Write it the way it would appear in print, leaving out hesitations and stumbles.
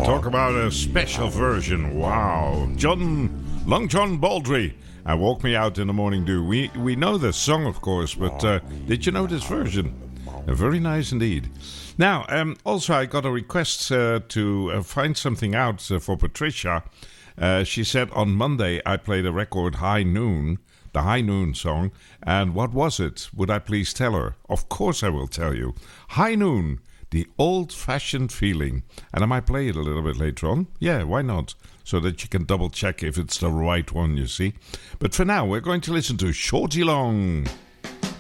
Talk about a special version. Wow. Long John Baldry. And Walk Me Out in the Morning Dew. We know the song, of course, but did you know this version? Very nice indeed. Now, also I got a request to find something out for Patricia. She said on Monday I played a record, High Noon, the High Noon song. And what was it? Would I please tell her? Of course I will tell you. High Noon, the old-fashioned feeling. And I might play it a little bit later on. Yeah, why not? So that you can double-check if it's the right one, you see. But for now, we're going to listen to Shorty Long.